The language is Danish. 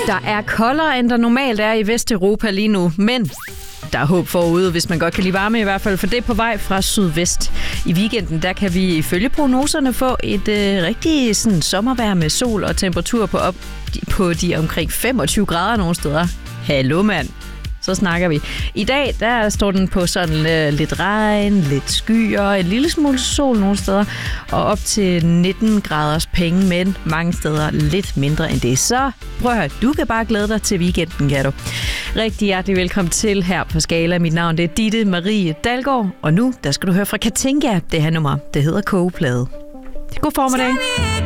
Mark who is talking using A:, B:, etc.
A: Der er koldere, end der normalt er i Vesteuropa lige nu, men der er håb forude, hvis man godt kan lide varme i hvert fald, for det er på vej fra sydvest. I weekenden, der kan vi ifølge prognoserne få et rigtig sådan, sommervejr med sol og temperatur på de omkring 25 grader nogle steder. Hallo mand! Så snakker vi. I dag, der står den på sådan lidt regn, lidt skyer, en lille smule sol nogle steder, og op til 19 graders penge, men mange steder lidt mindre end det. Så prøv at høre, du kan bare glæde dig til weekenden, kan du. Rigtig hjertelig velkommen til her på Skala. Mit navn det er Ditte Marie Dalgaard, og nu der skal du høre fra Katinka, det her nummer. Det hedder Kogeplade. God formiddag.